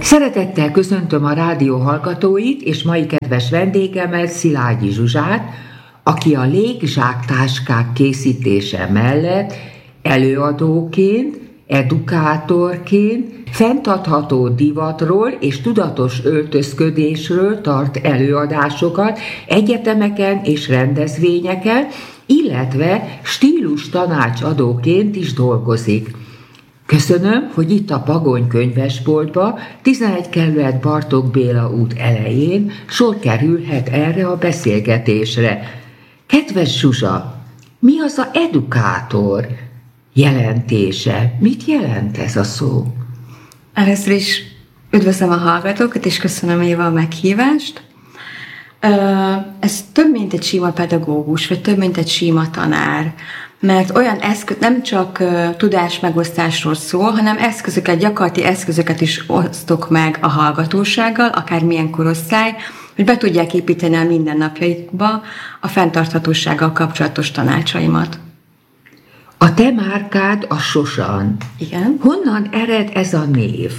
Szeretettel köszöntöm a rádió hallgatóit és mai kedves vendégemet, Szilágyi Zsuzsát, aki a légzsáktáskák készítése mellett előadóként, edukátorként, fenntartható divatról és tudatos öltözködésről tart előadásokat egyetemeken és rendezvényeken, illetve stílus tanácsadóként is dolgozik. Köszönöm, hogy itt a Pagony könyvesboltba, 11 kerület Bartók Béla út elején sor kerülhet erre a beszélgetésre. Kedves Zsuzsa, mi az a edukátor jelentése? Mit jelent ez a szó? Először is üdvözlöm a hallgatókat, és köszönöm Éva a meghívást. Ez több, mint egy sima pedagógus, vagy több, mint egy sima tanár. Mert olyan nem csak tudásmegosztásról szól, hanem eszközöket, gyakorlati eszközöket is osztok meg a hallgatósággal, akármilyen korosztály, hogy be tudják építeni a mindennapjaikba a fenntarthatósággal kapcsolatos tanácsaimat. A te márkád a Sosan. Igen. Honnan ered ez a név?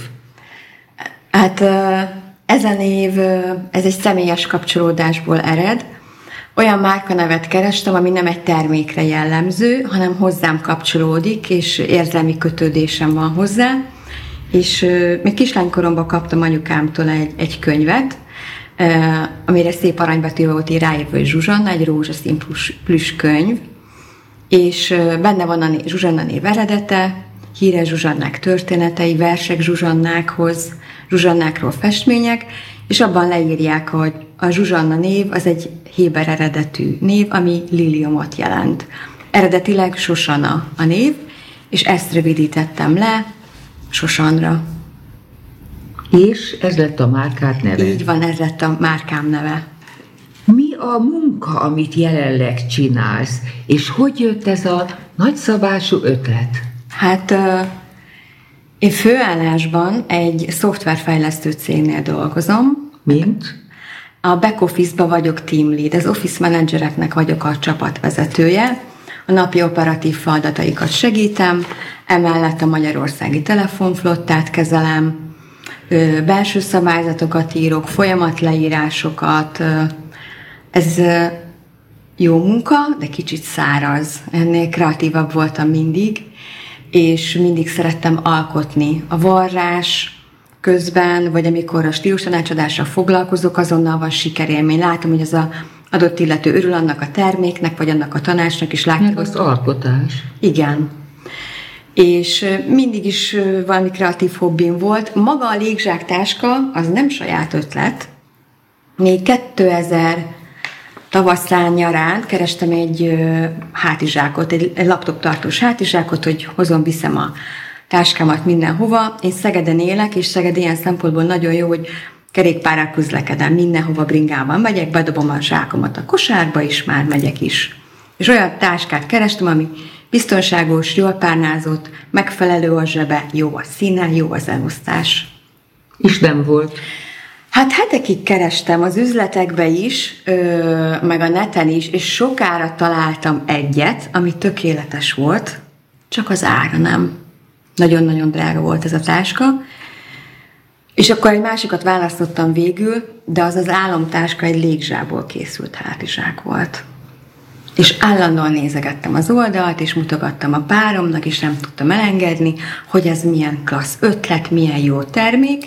Hát ez a név, ez egy személyes kapcsolódásból ered. Olyan márkanevet kerestem, ami nem egy termékre jellemző, hanem hozzám kapcsolódik, és érzelmi kötődésem van hozzá. És még kislánykoromban kaptam anyukámtól egy könyvet, amire szép aranybetűvel volt ráírva Zsuzsanna, egy rózsaszín plüss könyv, és benne van a Zsuzsanna név eredete, híres Zsuzsannák történetei, versek Zsuzsannákhoz, Zsuzsannákról festmények, és abban leírják, hogy a Zsuzsanna név az egy héber eredetű név, ami liliomot jelent. Eredetileg Sosana a név, és ezt rövidítettem le Sosanra. És ez lett a márkád neve? Így van, ez lett a márkám neve. Mi a munka, amit jelenleg csinálsz, és hogy jött ez a nagyszabású ötlet? Hát én főállásban egy szoftverfejlesztő cégnél dolgozom. Mint? A back office-ba vagyok team lead, az office menedzsereknek vagyok a csapatvezetője. A napi operatív feladataikat segítem, emellett a magyarországi telefonflottát kezelem, belső szabályzatokat írok, folyamatleírásokat. Ez jó munka, de kicsit száraz. Ennél kreatívabb voltam mindig, és mindig szerettem alkotni. A varrás közben, vagy amikor a stílus tanácsadással foglalkozok, azonnal van sikerélmény. Látom, hogy az adott illető örül annak a terméknek, vagy annak a tanácsnak is. Meg az alkotás. Igen. És mindig is valami kreatív hobbim volt. Maga a légzsáktáska az nem saját ötlet. Még 2000 tavaszán, nyarán kerestem egy hátizsákot, egy laptoptartós hátizsákot, hogy viszem a táskámat mindenhova. Én Szegeden élek, és Szeged ilyen szempontból nagyon jó, hogy kerékpárral közlekedem, mindenhova bringában megyek, bedobom a zsákomat a kosárba, és már megyek is. És olyan táskát kerestem, ami biztonságos, jól párnázott, megfelelő a zsebe, jó a színe, jó az elosztás. És nem volt? Hát hetekig kerestem az üzletekbe is, meg a neten is, és sokára találtam egyet, ami tökéletes volt, csak az ára nem. Nagyon-nagyon drága volt ez a táska. És akkor egy másikat választottam végül, de az álomtáska egy légzsából készült hátizsák volt. És állandóan nézegettem az oldalt, és mutogattam a páromnak, és nem tudtam elengedni, hogy ez milyen klassz ötlet, milyen jó termék.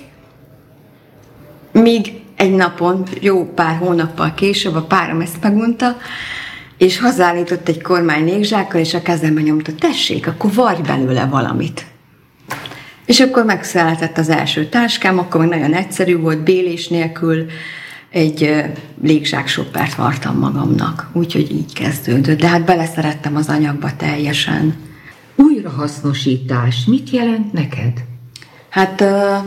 Míg egy napon, jó pár hónappal később a párom ezt megmondta, és hazállított egy kormány légzsákkal, és a kezembe nyomta, tessék, akkor varj belőle valamit. És akkor megszületett az első táskám, akkor még nagyon egyszerű volt, bélés nélkül egy légzsáksoppert vartam magamnak. Úgyhogy így kezdődött, de hát beleszerettem az anyagba teljesen. Újrahasznosítás mit jelent neked? Hát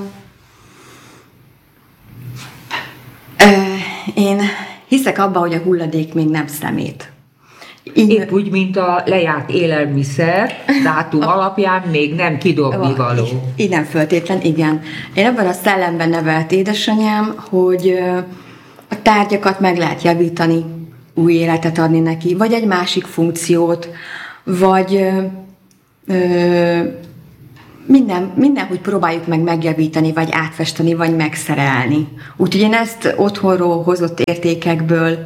én hiszek abba, hogy a hulladék még nem szemét. Épp úgy, mint a lejárt élelmiszer dátum alapján még nem kidobni való. Így nem föltétlen, igen. Én ebben a szellemben nevelt édesanyám, hogy a tárgyakat meg lehet javítani, új életet adni neki, vagy egy másik funkciót, vagy mindenhogy próbáljuk meg megjavítani, vagy átfesteni, vagy megszerelni. Úgyhogy én ezt otthonról hozott értékekből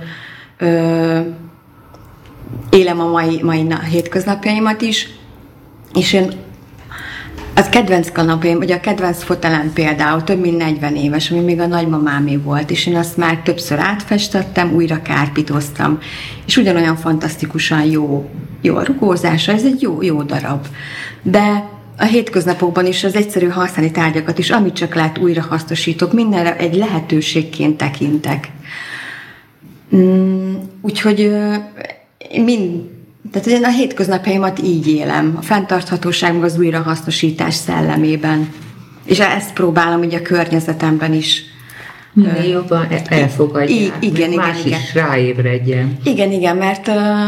élem a mai hétköznapjaimat is, és én az kedvenc kanapém, ugye a kedvenc fotelem például több mint 40 éves, ami még a nagymamámé volt, és én azt már többször átfestettem, újra kárpitoztam, és ugyanolyan fantasztikusan jó a rugózása, ez egy jó darab. De a hétköznapokban is az egyszerű használni tárgyakat is, amit csak lehet újra hasznosítok, mindenre egy lehetőségként tekintek. Úgyhogy tehát én a hétköznapjaimat így élem, a fenntarthatóság meg az újrahasznosítás szellemében. És ezt próbálom ugye a környezetemben is. Minél jobban elfogadják, igen, más is ráébredjen. Igen, mert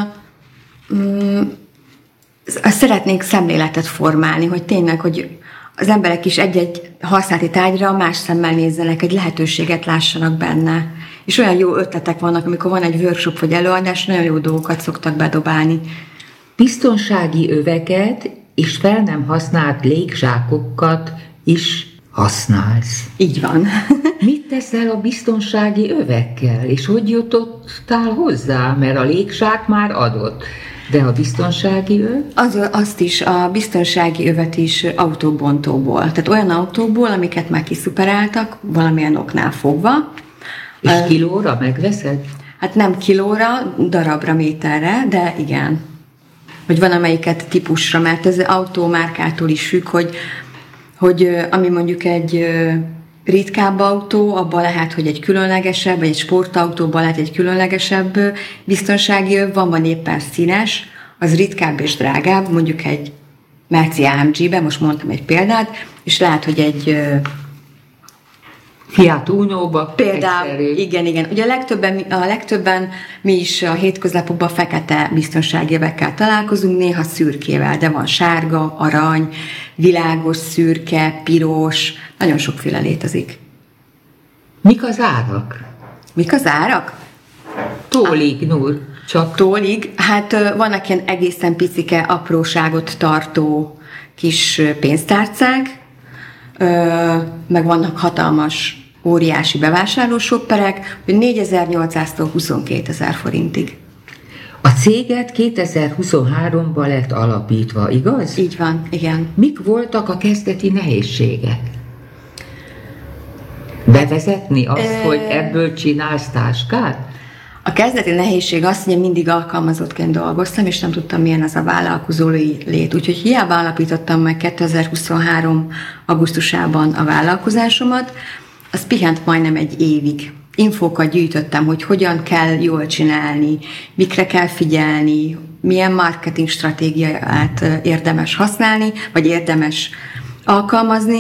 szeretnénk szemléletet formálni, hogy tényleg, hogy az emberek is egy-egy használati tárgyra más szemmel nézzenek, egy lehetőséget lássanak benne. És olyan jó ötletek vannak, amikor van egy workshop vagy előadás, nagyon jó dolgokat szoktak bedobálni. Biztonsági öveket és fel nem használt légzsákokat is használsz. Így van. Mit teszel a biztonsági övekkel, és hogy jutottál hozzá? Mert a légzsák már adott, de a biztonsági öv? Azt is, a biztonsági övet is autóbontóból. Tehát olyan autóból, amiket már kiszuperáltak, valamilyen oknál fogva. És kilóra megveszed? Hát nem kilóra, darabra, méterre, de igen. Vagy van amelyiket típusra, mert ez autómárkától is függ, hogy ami mondjuk egy ritkább autó, abban lehet, hogy egy különlegesebb, vagy egy sportautóban lehet egy különlegesebb biztonsági öv, van éppen színes, az ritkább és drágább, mondjuk egy Merci AMG-ben, most mondtam egy példát, és lehet, hogy egy Fiat Uno-ba például, igen. Ugye a legtöbben mi is a hétköznapokban fekete biztonsági övekkel találkozunk, néha szürkével, de van sárga, arany, világos, szürke, piros, nagyon sokféle létezik. Mik az árak? Mik az árak? Tólig, Nur. Csak tólig. Hát vannak ilyen egészen picike apróságot tartó kis pénztárcák, meg vannak hatalmas, óriási bevásárlóshopperek, hogy 4800-tól 22 000 forintig. A céget 2023-ban lett alapítva, igaz? Így van, igen. Mik voltak a kezdeti nehézségek? Bevezetni azt, hogy ebből csinálsz táskát? A kezdeti nehézség az, hogy én mindig alkalmazottként dolgoztam, és nem tudtam, milyen az a vállalkozói lét. Úgyhogy hiába alapítottam meg 2023. augusztusában a vállalkozásomat, az pihent majdnem egy évig. Infókat gyűjtöttem, hogy hogyan kell jól csinálni, mikre kell figyelni, milyen marketing stratégiát érdemes használni, vagy érdemes alkalmazni,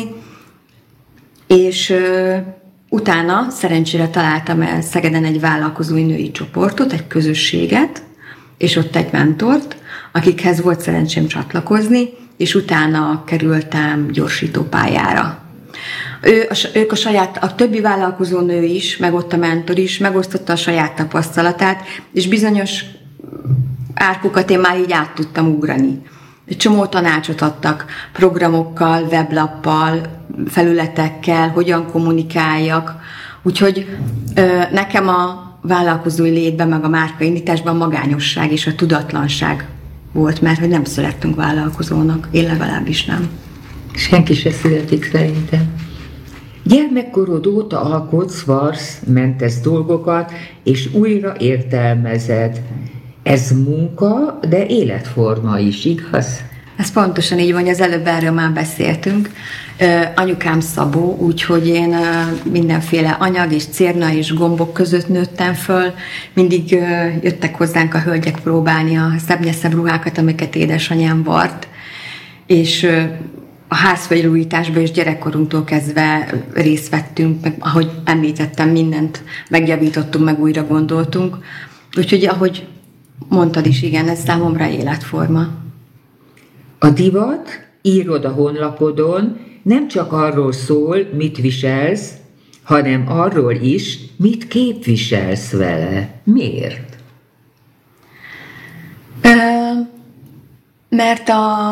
és utána szerencsére találtam el Szegeden egy vállalkozói női csoportot, egy közösséget, és ott egy mentort, akikhez volt szerencsém csatlakozni, és utána kerültem gyorsítópályára. Ők a többi vállalkozó nő is, meg ott a mentor is megosztotta a saját tapasztalatát, és bizonyos árkokat én már így át tudtam ugrani. Egy csomó tanácsot adtak programokkal, weblappal, felületekkel, hogyan kommunikáljak. Úgyhogy nekem a vállalkozói létben, meg a márkaindításban a magányosság és a tudatlanság volt, mert hogy nem születtünk vállalkozónak, én legalábbis nem. Senki se születik szerintem. Gyermekkorod óta alkotsz, varsz, mentesz dolgokat, és újra értelmezed. Ez munka, de életforma is, igaz? Ez pontosan így van, az előbb erről már beszéltünk. Anyukám Szabó, úgyhogy én mindenféle anyag és cérna és gombok között nőttem föl. Mindig jöttek hozzánk a hölgyek próbálni a szebb ruhákat, amiket édesanyám vart. És a házfelújításban és gyerekkorunktól kezdve részt vettünk, meg ahogy említettem, mindent megjavítottunk, meg újra gondoltunk. Úgyhogy ahogy mondtad is, igen, ez számomra életforma. A divat, írod a honlapodon, nem csak arról szól, mit viselsz, hanem arról is, mit képviselsz vele. Miért? Mert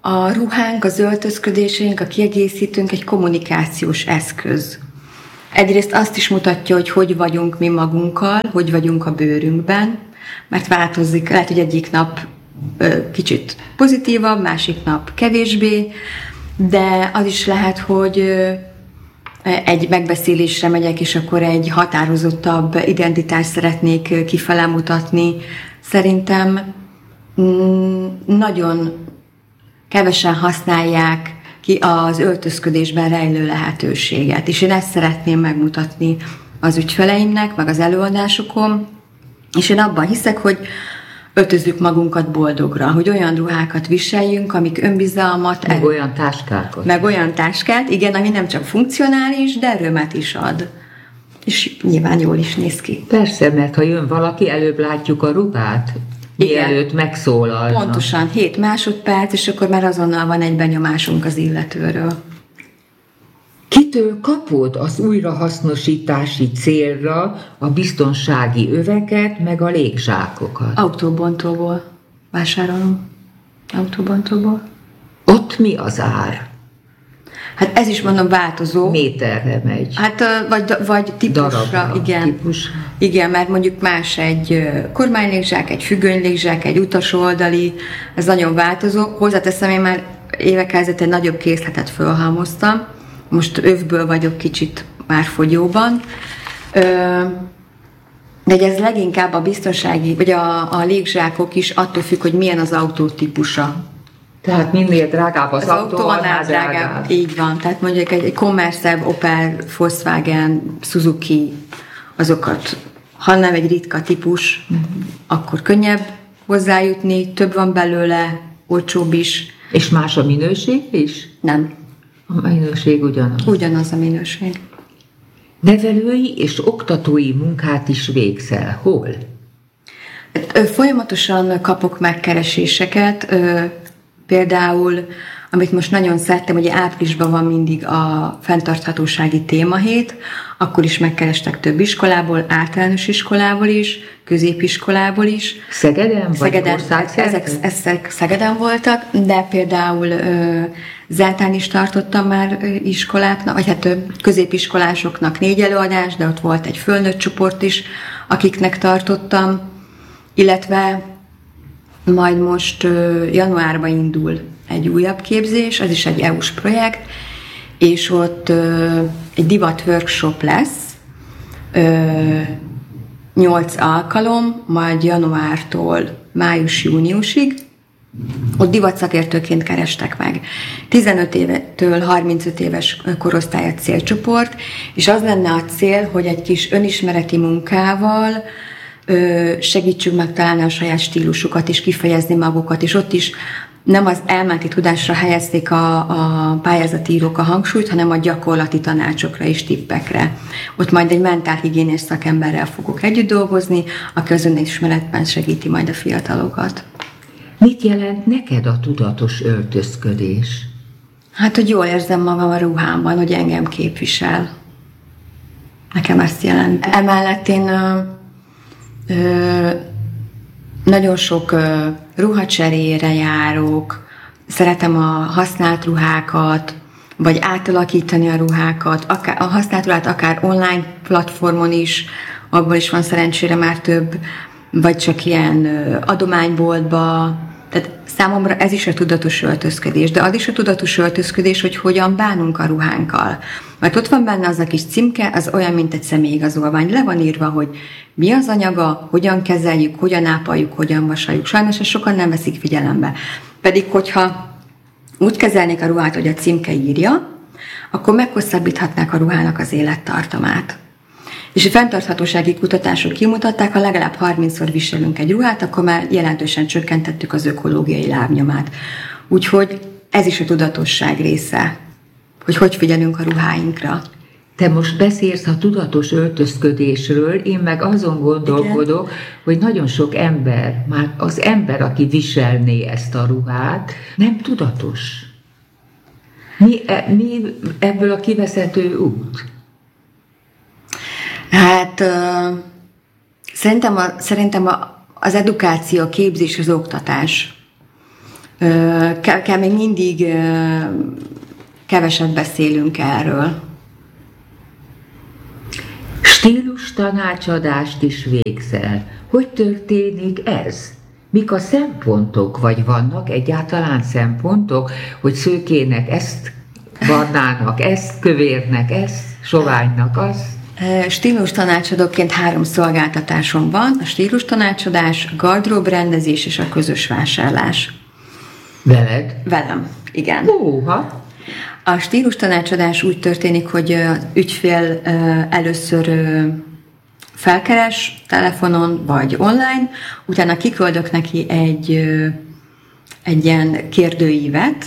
A ruhánk, az öltözködéseink, a kiegészítőnk egy kommunikációs eszköz. Egyrészt azt is mutatja, hogy vagyunk mi magunkkal, hogy vagyunk a bőrünkben, mert változik, lehet, hogy egyik nap kicsit pozitívabb, másik nap kevésbé, de az is lehet, hogy egy megbeszélésre megyek, és akkor egy határozottabb identitást szeretnék kifele mutatni. Szerintem nagyon kevesen használják ki az öltözködésben rejlő lehetőséget, és én ezt szeretném megmutatni az ügyfeleimnek, meg az előadásokon, és én abban hiszek, hogy öltözzük magunkat boldogra, hogy olyan ruhákat viseljünk, amik önbizalmat... Meg olyan táskákat. Meg olyan táskát, igen, ami nem csak funkcionális, de örömet is ad. És nyilván jól is néz ki. Persze, mert ha jön valaki, előbb látjuk a ruhát, mielőtt megszólalna. Pontosan, 7 másodperc, és akkor már azonnal van egy benyomásunk az illetőről. Kitől kapod az újrahasznosítási célra a biztonsági öveket, meg a légzsákokat? Autóbontóból vásárolom. Autóbontóból. Ott mi az ár? Hát ez is mondom változó. Méterre megy. Hát vagy típusra, Darabra, igen. Típus. Igen, mert mondjuk más egy kormánylégzsák, egy függönylégzsák, egy utasoldali, ez nagyon változó. Hozzáteszem, én már évek ezelőtt egy nagyobb készletet fölhalmoztam. Most övből vagyok kicsit már fogyóban. De ez leginkább a biztonsági, vagy a légzsákok is attól függ, hogy milyen az autó típusa. Tehát minél drágább az autó, annál drágább. Így van. Tehát mondjuk egy kommerszebb Opel, Volkswagen, Suzuki, azokat, ha nem egy ritka típus, akkor könnyebb hozzájutni, több van belőle, olcsóbb is. És más a minőség is? Nem. A minőség ugyanaz. Ugyanaz a minőség. Nevelői és oktatói munkát is végzel. Hol? Folyamatosan kapok megkereséseket, például, amit most nagyon szerettem, hogy áprilisban van mindig a fenntarthatósági témahét, akkor is megkerestek több iskolából, általános iskolából is, középiskolából is. Szegeden? Szegeden, ezek Szegeden voltak, de például Zentán is tartottam már iskoláknak, vagy hát középiskolásoknak 4 előadás, de ott volt egy fölnőtt csoport is, akiknek tartottam, illetve majd most januárban indul egy újabb képzés, az is egy EU-s projekt, és ott egy divat workshop lesz, 8 alkalom, majd januártól május-júniusig. Ott divatszakértőként kerestek meg. 15 évetől 35 éves korosztály a célcsoport, és az lenne a cél, hogy egy kis önismereti munkával segítsünk megtalálni a saját stílusukat és kifejezni magukat, és ott is nem az elméleti tudásra helyezték a pályázatírók a hangsúlyt, hanem a gyakorlati tanácsokra és tippekre. Ott majd egy mentálhigiénés szakemberrel fogok együtt dolgozni, aki az önismeretben segíti majd a fiatalokat. Mit jelent neked a tudatos öltözködés? Hát, hogy jól érzem magam a ruhámban, hogy engem képvisel. Nekem ezt jelent. Emellett én nagyon sok ruhacserére járok, szeretem a használt ruhákat, vagy átalakítani a ruhákat, a használt ruhát akár online platformon is, abból is van szerencsére már több, vagy csak ilyen adományboltba. Tehát számomra ez is a tudatos öltözködés, de az is a tudatos öltözködés, hogy hogyan bánunk a ruhánkkal. Mert ott van benne az a kis címke, az olyan, mint egy személyigazolvány. Le van írva, hogy mi az anyaga, hogyan kezeljük, hogyan ápoljuk, hogyan vasaljuk. Sajnos ezt sokan nem veszik figyelembe. Pedig, hogyha úgy kezelnék a ruhát, hogy a címke írja, akkor meghosszabbíthatnák a ruhának az élettartamát. És a fenntarthatósági kutatások kimutatták, ha legalább 30-szor viselünk egy ruhát, akkor már jelentősen csökkentettük az ökológiai lábnyomát. Úgyhogy ez is a tudatosság része, hogy figyelünk a ruháinkra. Te most beszélsz a tudatos öltözködésről, én meg azon gondolkodok, igen, hogy nagyon sok ember, már az ember, aki viselné ezt a ruhát, nem tudatos. Mi ebből a kivezető út? Hát szerintem az edukáció, a képzés, az oktatás. Kell még mindig keveset beszélünk erről. Stílus tanácsadást is végzel. Hogy történik ez? Mik a szempontok, vagy vannak egyáltalán szempontok, hogy szőkének ezt, barnának ezt, kövérnek ezt, soványnak azt? Stílus tanácsadóként 3 szolgáltatásom van, a stílus tanácsadás, a gardróbrendezés és a közös vásárlás. Veled? Velem, igen. Húha! A stílus tanácsadás úgy történik, hogy az ügyfél először felkeres telefonon vagy online, utána kiküldök neki egy ilyen kérdőívet,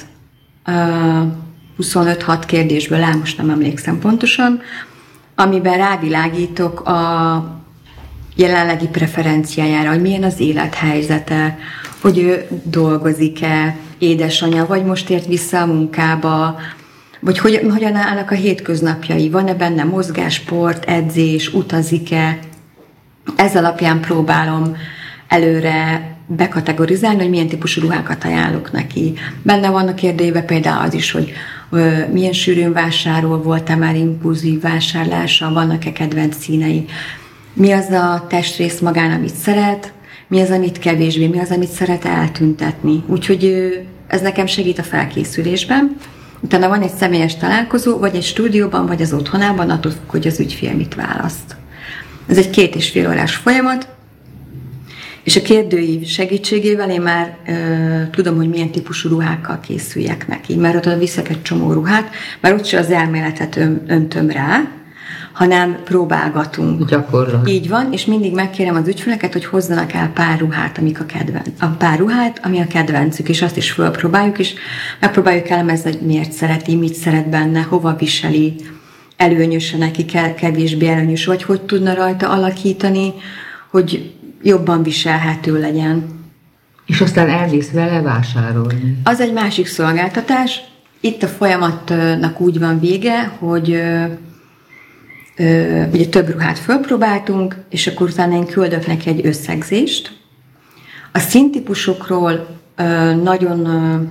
25-6 kérdésből áll, most nem emlékszem pontosan, amiben rávilágítok a jelenlegi preferenciájára, hogy milyen az élethelyzete, hogy ő dolgozik-e, édesanyja, vagy most ért vissza a munkába, vagy hogyan állnak a hétköznapjai, van-e benne mozgás, sport, edzés, utazik-e. Ez alapján próbálom előre bekategorizálni, hogy milyen típusú ruhákat ajánlok neki. Benne van a kérdőjében például az is, hogy milyen sűrűn vásárol, volt-e már impulzív vásárlása, vannak-e kedvenc színei, mi az a testrész magán, amit szeret, mi az, amit kevésbé, mi az, amit szeret eltüntetni. Úgyhogy ez nekem segít a felkészülésben. Utána van egy személyes találkozó, vagy egy stúdióban, vagy az otthonában, attól függ, hogy az ügyfél mit választ. Ez egy 2,5 órás folyamat, és a kérdőív segítségével én már tudom, hogy milyen típusú ruhákkal készüljek neki, mert oda viszek egy csomó ruhát, mert ott se az elméletet öntöm rá, hanem próbálgatunk. Gyakorlat. Így van, és mindig megkérem az ügyfeleket, hogy hozzanak el pár ruhát, ami a kedvencük, és azt is fölpróbáljuk, és megpróbáljuk elemezni, hogy miért szereti, mit szeret benne, hova viseli, előnyös neki, kevésbé előnyös, vagy hogy tudna rajta alakítani, hogy jobban viselhető legyen. És aztán elmész vele vásárolni. Az egy másik szolgáltatás. Itt a folyamatnak úgy van vége, hogy ugye több ruhát fölpróbáltunk, és akkor utána én küldök neki egy összegzést. A színtípusokról nagyon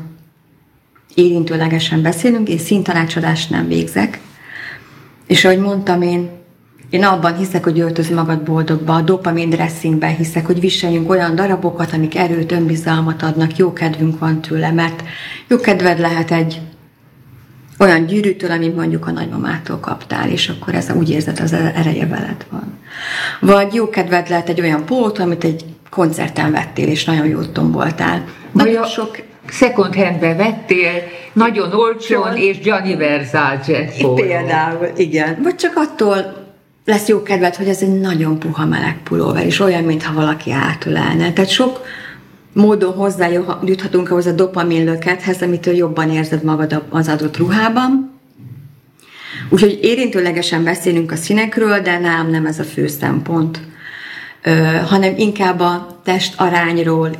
érintőlegesen beszélünk, én színtanácsadást nem végzek, és ahogy mondtam, én abban hiszek, hogy öltöz magad boldogba, a dopamin dressingben hiszek, hogy viseljünk olyan darabokat, amik erőt, önbizalmat adnak, jó kedvünk van tőle, mert jó kedved lehet egy olyan gyűrűtől, amit mondjuk a nagymamától kaptál, és akkor ez úgy érzed, az ereje veled van. Vagy jó kedved lehet egy olyan pólótól, amit egy koncerten vettél, és nagyon jót tomboltál. Nagyon sok second handbe vettél, nagyon olcsón, és Gianniversal jet póló. Például, igen. Vagy csak attól lesz jó kedved, hogy ez egy nagyon puha meleg pulóver, és olyan, mintha valaki átölelne. Tehát sok módon hozzájuthatunk ahhoz a dopamin lökethez, amitől jobban érzed magad az adott ruhában. Úgyhogy érintőlegesen beszélünk a színekről, de nálam nem ez a fő szempont, hanem inkább a testarányról,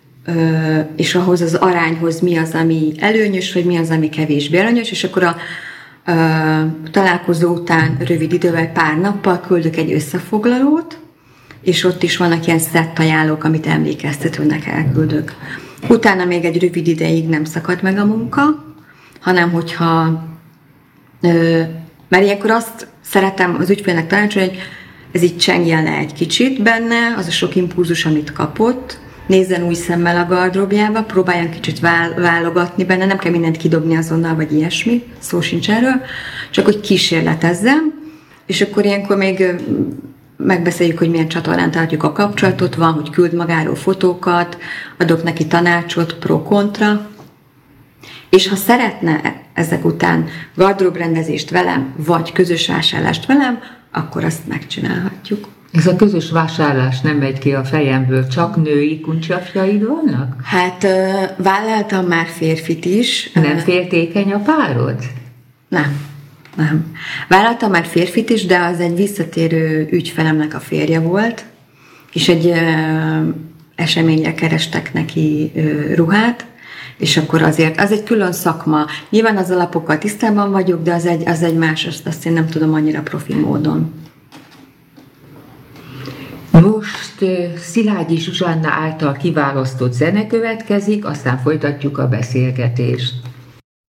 és ahhoz az arányhoz mi az, ami előnyös, vagy mi az, ami kevésbé előnyös, és akkor a találkozó után rövid idővel, pár nappal küldök egy összefoglalót, és ott is vannak ilyen szett ajánlók, amit emlékeztetőnek elküldök. Utána még egy rövid ideig nem szakad meg a munka, hanem hogyha, mert ilyenkor azt szeretem az ügyfélnek tanácsolni, hogy ez így csengjen le egy kicsit benne, az a sok impulzus, amit kapott, nézzen új szemmel a gardróbjába, próbáljon kicsit válogatni benne, nem kell mindent kidobni azonnal, vagy ilyesmi, szó sincs erről, csak hogy kísérletezzem, és akkor ilyenkor még megbeszéljük, hogy milyen csatornán tartjuk a kapcsolatot, van, hogy küld magáról fotókat, adok neki tanácsot, pro-kontra, és ha szeretne ezek után gardróbrendezést velem, vagy közös vásárlást velem, akkor azt megcsinálhatjuk. Ez a közös vásárlás nem megy ki a fejemből, csak női kuncsafjaid vannak? Hát vállaltam már férfit is. Nem féltékeny a párod? Nem. Vállaltam már férfit is, de az egy visszatérő ügyfelemnek a férje volt, és egy eseményre kerestek neki ruhát, és akkor azért, az egy külön szakma. Nyilván az alapokkal tisztában vagyok, de az egy más, azt én nem tudom annyira profi módon. Most Szilágyi Zsuzsanna által kiválasztott zene következik, aztán folytatjuk a beszélgetést.